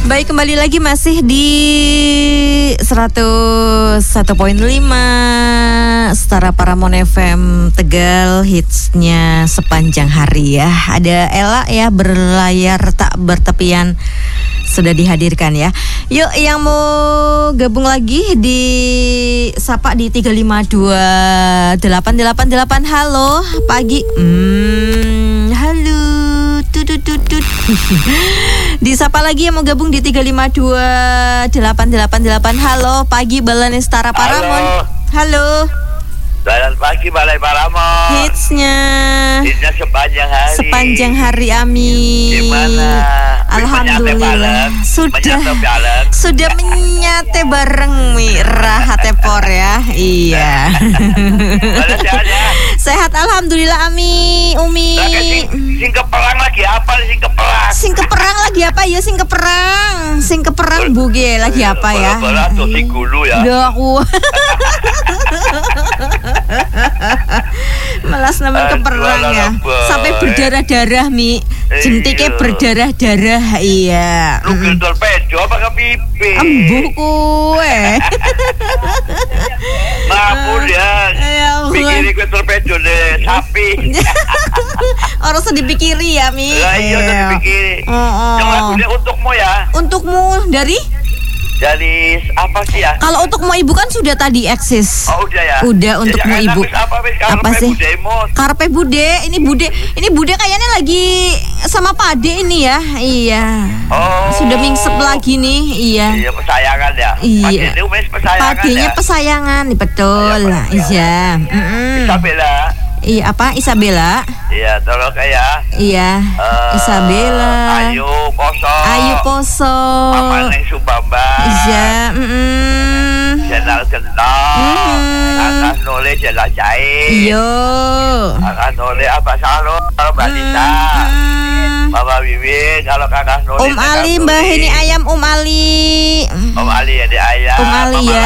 Baik, kembali lagi masih di 101.5 Setara Paramount FM Tegal, hitsnya sepanjang hari ya. Ada Ella ya, berlayar tak bertepian, sudah dihadirkan ya. Yuk yang mau gabung lagi di Sapa di 3528888. Halo, pagi. Halo. Tutututut. Disapa lagi yang mau gabung di 3528888. Halo, pagi Balai Setara Paramount. Halo. Selamat pagi Balai Paramount. Hitsnya sepanjang hari. Sepanjang hari, amin. Gimana? Alhamdulillah sudah menyate bareng Mira Hatepor ya. Iya. Sehat alhamdulillah, Ami, Umi. Sing keperang lagi apa nih, sing keperang? Sing keperang lagi apa ya, sing keperang. Sing keperang buge lagi apa ya? Bala tuh sing gulu ya. Duh, aku. Malas nemen keperang ya. Sampai berdarah-darah, Mi. Jentiknya berdarah-darah, iya. Lu gendol pejo apa ke pipi? Embuh kowe. Mampun ya. Pikiri gue terpejo deh sapi. Orang sedih dipikiri ya, Mi. Lah iya udah dipikiri. Yang lagunya untukmu ya. Untukmu dari apa sih ya? Kalau untukmu ibu kan sudah tadi eksis. Oh udah ya. Udah untukmu ibu. Apa sih? Karpe Bude. Ini Bude kayaknya lagi sama Pade ini ya. Iya. Oh. Sudah mingsep lagi nih. Iya. Iya, pesayangan ya. Iya. Padenya ya? pesayangan, betul. Iya. Isabella. Iya, apa? Isabella. Iya, tolong ya. Iya. Isabella. Ayu Poso. Mama Neng Subamba. Iya. Jenal Gentong. Akan nole Jenal Jai. Iyo. Akan nole Abah Salo. Mbak Lisa. Mama Wiwi. Kalau kakak nole Ali, Mbah ini ayam Ali. Ali ya, di ayam. Ali ya.